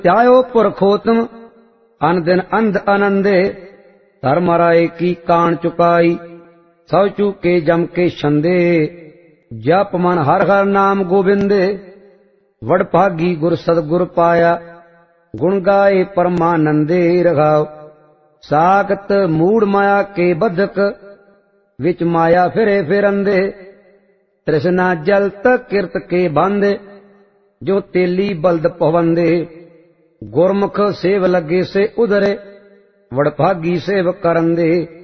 त्यायो पुरखोतम अन दिन अंध आनंदे, धर्म राय की कान चुकाई, सौ चूके जम के छंदे। जप मन हर हर नाम गोविंदे, वडभागी गुर सदगुर पाया, गुण गाए परमानंदे। रघाव सागत मूड माया के बधक, विच माया फिरे फिरंदे। तृष्णा जलत किरत के बांधे, जो तेली बल्द पवंदे। गुरमुख सेव लगे से उधरे, वडभागी सेव करंदे।